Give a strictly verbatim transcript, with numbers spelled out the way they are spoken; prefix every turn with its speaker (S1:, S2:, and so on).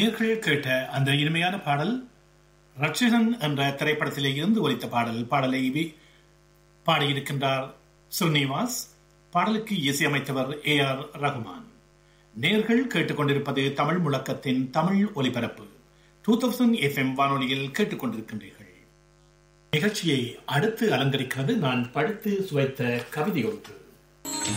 S1: நேர்கள் கேட்ட அந்த இனிமையான பாடல் ரட்சகன் என்ற திரைப்படத்திலே இருந்து ஒலித்த பாடல். பாடலை பாடியிருக்கின்றார் ஸ்ரீனிவாஸ். பாடலுக்கு இசையமைத்தவர் ஏ ஆர் ரகுமான். நேர்கள் கேட்டுக்கொண்டிருப்பது தமிழ் முழக்கத்தின் தமிழ் ஒலிபரப்பு டூ தௌசண்ட் எஃப் எம் வானொலியில் கேட்டுக்கொண்டிருக்கின்றீர்கள். நிகழ்ச்சியை அடுத்து அலங்கரிக்கிறது நான் படித்து சுவைத்த கவிதை ஒன்று.